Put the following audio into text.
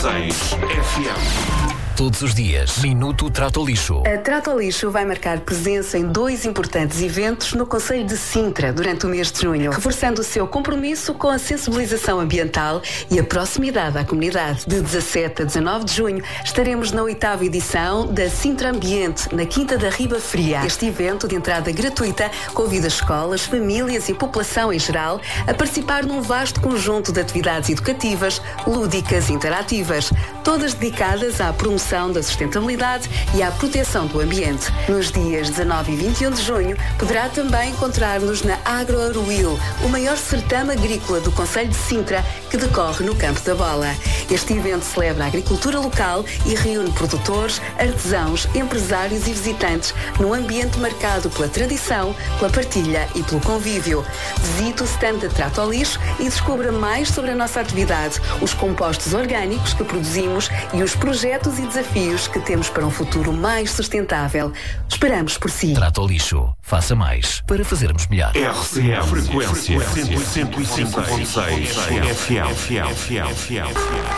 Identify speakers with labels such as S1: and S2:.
S1: FM.
S2: Todos os dias, Minuto Trato Lixo.
S3: A Trato Lixo vai marcar presença em 2 importantes eventos no concelho de Sintra durante o mês de junho, reforçando o seu compromisso com a sensibilização ambiental e a proximidade à comunidade. De 17 a 19 de junho estaremos na 8ª edição da Sintra Ambiente, na Quinta da Riba Fria. Este evento de entrada gratuita convida escolas, famílias e população em geral a participar num vasto conjunto de atividades educativas, lúdicas e interativas, todas dedicadas à promoção da sustentabilidade e à proteção do ambiente. Nos dias 19 e 21 de junho, poderá também encontrar-nos na Agro Aruil, o maior certame agrícola do concelho de Sintra, que decorre no Campo da Bola. Este evento celebra a agricultura local e reúne produtores, artesãos, empresários e visitantes num ambiente marcado pela tradição, pela partilha e pelo convívio. Visite o stand da Trato ao Lixo e descubra mais sobre a nossa atividade, os compostos orgânicos que produzimos e os projetos e desafios que temos para um futuro mais sustentável. Esperamos por si.
S2: Trato ao Lixo. Faça mais para fazermos melhor.
S1: RCM, frequência 105.6 FM.